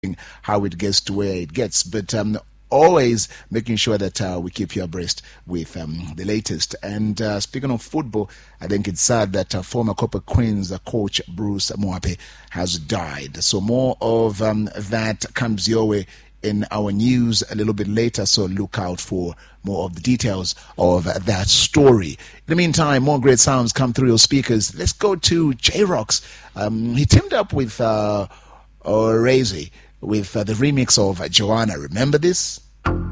how it gets to where it gets. But always making sure that we keep you abreast with the latest. And speaking of football, I think it's sad that former Copper Queens coach Bruce Moape has died. So more of that comes your way in our news a little bit later, so look out for more of the details of that story. In the meantime, more great sounds come through your speakers. Let's go to J-Rocks. He teamed up with Orazy with the remix of Joanna. Remember this?